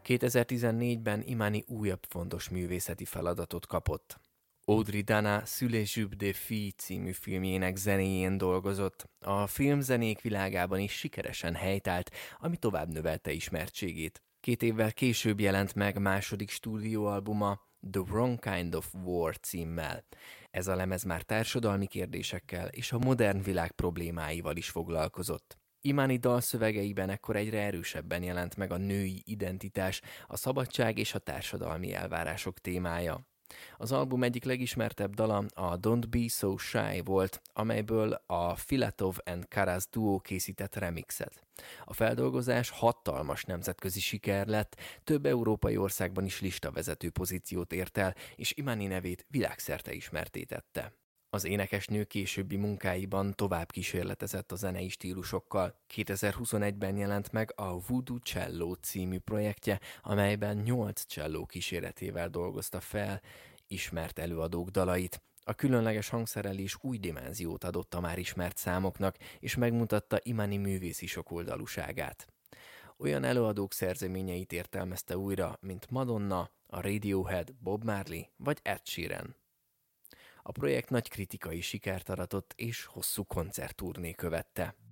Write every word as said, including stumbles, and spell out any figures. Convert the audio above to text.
kétezer-tizennégyben Imani újabb fontos művészeti feladatot kapott. Audrey Dana Sule Jupe de Fille című filmjének zenéjén dolgozott. A filmzenék világában is sikeresen helytált, ami tovább növelte ismertségét. Két évvel később jelent meg második stúdióalbuma The Wrong Kind of War címmel. Ez a lemez már társadalmi kérdésekkel és a modern világ problémáival is foglalkozott. Imani dalszövegeiben ekkor egyre erősebben jelent meg a női identitás, a szabadság és a társadalmi elvárások témája. Az album egyik legismertebb dala a Don't Be So Shy volt, amelyből a Filatov and Karas duó készített remixet. A feldolgozás hatalmas nemzetközi siker lett, több európai országban is listavezető pozíciót ért el, és Imani nevét világszerte ismertté tette. Az énekesnő későbbi munkáiban tovább kísérletezett a zenei stílusokkal. kétezer-huszonegyben jelent meg a Voodoo Cello című projektje, amelyben nyolc cselló kíséretével dolgozta fel ismert előadók dalait. A különleges hangszerelés új dimenziót adott a már ismert számoknak, és megmutatta Imani művészi sokoldalúságát. Olyan előadók szerzeményeit értelmezte újra, mint Madonna, a Radiohead, Bob Marley vagy Ed Sheeran. A projekt nagy kritikai sikert aratott és hosszú koncertturné követte.